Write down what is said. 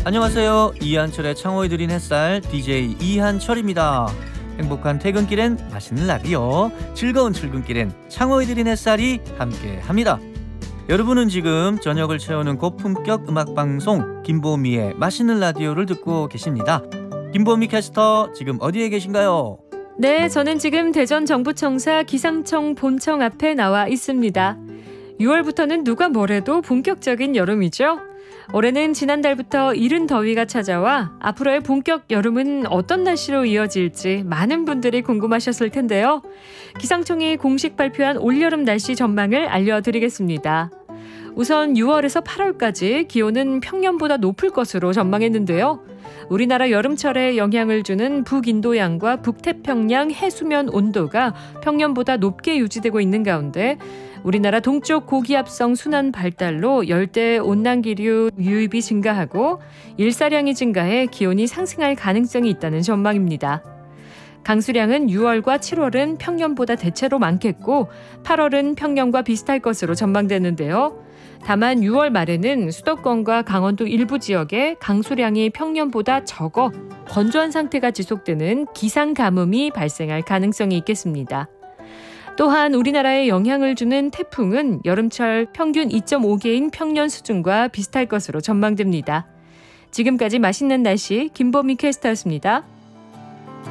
안녕하세요. 이한철의 창호에 드린 햇살 DJ 이한철입니다. 행복한 퇴근길엔 맛있는 라디오, 즐거운 출근길엔 창호에 드린 햇살이 함께합니다. 여러분은 지금 저녁을 채우는 고품격 음악방송 김보미의 맛있는 라디오를 듣고 계십니다. 김보미 캐스터 지금 어디에 계신가요? 네, 저는 지금 대전 정부청사 기상청 본청 앞에 나와 있습니다. 6월부터는 누가 뭐래도 본격적인 여름이죠. 올해는 지난달부터 이른 더위가 찾아와 앞으로의 본격 여름은 어떤 날씨로 이어질지 많은 분들이 궁금하셨을 텐데요. 기상청이 공식 발표한 올여름 날씨 전망을 알려드리겠습니다. 우선 6월에서 8월까지 기온은 평년보다 높을 것으로 전망했는데요. 우리나라 여름철에 영향을 주는 북인도양과 북태평양 해수면 온도가 평년보다 높게 유지되고 있는 가운데 우리나라 동쪽 고기압성 순환 발달로 열대 온난기류 유입이 증가하고 일사량이 증가해 기온이 상승할 가능성이 있다는 전망입니다. 강수량은 6월과 7월은 평년보다 대체로 많겠고 8월은 평년과 비슷할 것으로 전망되는데요. 다만 6월 말에는 수도권과 강원도 일부 지역에 강수량이 평년보다 적어 건조한 상태가 지속되는 기상가뭄이 발생할 가능성이 있겠습니다. 또한 우리나라에 영향을 주는 태풍은 여름철 평균 2.5개인 평년 수준과 비슷할 것으로 전망됩니다. 지금까지 맛있는 날씨 김보미 캐스터였습니다.